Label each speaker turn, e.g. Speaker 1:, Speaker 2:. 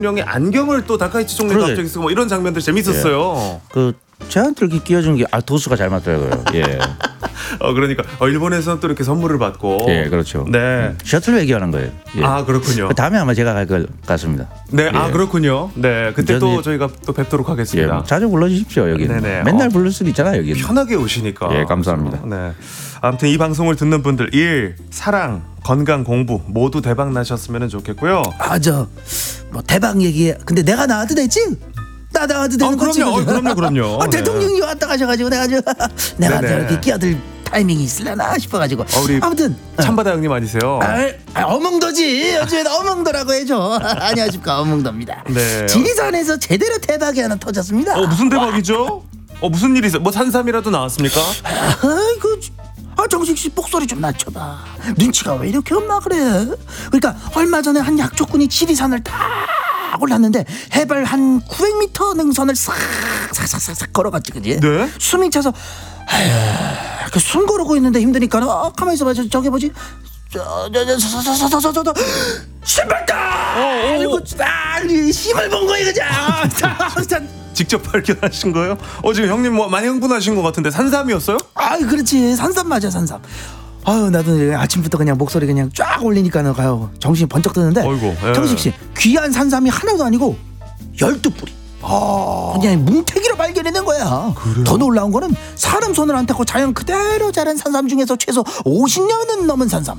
Speaker 1: 대통령의 안경을 또 다카이치 총리가
Speaker 2: 그러게.
Speaker 1: 갑자기 쓰고 뭐 이런 장면들 재밌었어요.
Speaker 2: 그 저한테 이렇게 끼워준 게 도수가 잘 맞더라고요. 예.
Speaker 1: 그러니까 일본에서는 또 이렇게 선물을 받고.
Speaker 2: 예, 그렇죠.
Speaker 1: 네.
Speaker 2: 셔틀 얘기하는 거예요. 예.
Speaker 1: 아, 그렇군요.
Speaker 2: 그 다음에 아마 제가 갈 것 같습니다.
Speaker 1: 네,
Speaker 2: 예.
Speaker 1: 그렇군요. 네, 그때 또 저희가 또 뵙도록
Speaker 2: 예,
Speaker 1: 하겠습니다.
Speaker 2: 자주 불러주십시오 여기.
Speaker 1: 네네.
Speaker 2: 맨날 부를 수도 있잖아요 여기.
Speaker 1: 편하게 오시니까.
Speaker 2: 예, 감사합니다.
Speaker 1: 네. 아무튼 이 방송을 듣는 분들 일, 사랑, 건강, 공부 모두 대박 나셨으면 좋겠고요.
Speaker 3: 뭐 대박 얘기. 근데 내가 나와도 되지? 나 나와도 되는 거지?
Speaker 1: 그럼요.
Speaker 3: 대통령이 왔다 가셔가지고 내가
Speaker 1: 네네.
Speaker 3: 이렇게 끼어들 타이밍이 있으려나 싶어가지고.
Speaker 1: 우리
Speaker 3: 아무튼
Speaker 1: 참바다 형님 아니세요?
Speaker 3: 어몽도지. 요즘엔 어몽도라고 해줘. 안녕하십니까, 어몽도입니다.
Speaker 1: 네.
Speaker 3: 지리산에서 제대로 대박이 하나 터졌습니다.
Speaker 1: 무슨 대박이죠? 무슨 일이 있어요? 뭐 산삼이라도 나왔습니까?
Speaker 3: 아이고, 정식 씨 목소리 좀 낮춰봐. 눈치가 왜 이렇게 없나 그래? 그러니까 얼마 전에 한 약초꾼이 지리산을 딱 올랐는데 해발 한 900m 능선을 싹 걸어갔지, 그지?
Speaker 1: 네?
Speaker 3: 숨이 차서 숨 고르고 있는데 힘드니까 가만히 있어봐. 저기 뭐지? 신발다! 아이고, 힘을 본 거야, 그죠?
Speaker 1: 직접 발견하신 거예요? 지금 형님 많이 흥분하신 것 같은데 산삼이었어요?
Speaker 3: 그렇지. 산삼 맞아, 산삼. 나도 아침부터 그냥 목소리 그냥 쫙 올리니까 가요. 정신이 번쩍 드는데.
Speaker 1: 어이구, 예.
Speaker 3: 정식 씨, 귀한 산삼이 하나도 아니고 12뿌리. 그냥 뭉태기로 발견해낸 거야.
Speaker 1: 그래요?
Speaker 3: 더 놀라운 거는 사람 손을 안 닿고 자연 그대로 자란 산삼 중에서 최소 50년은 넘은 산삼.